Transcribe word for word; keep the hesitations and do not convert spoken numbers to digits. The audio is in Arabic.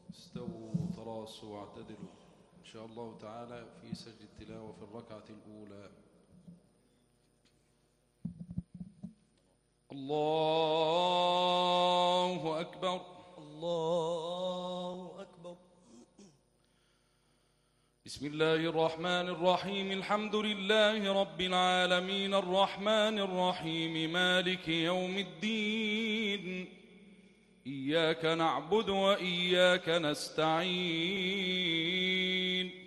استووا تراصوا واعتدلوا إن شاء الله تعالى في سجد التلاوة في الركعة الأولى. الله أكبر الله أكبر. بسم الله الرحمن الرحيم. الحمد لله رب العالمين الرحمن الرحيم مالك يوم الدين. إياك نعبد وإياك نستعين.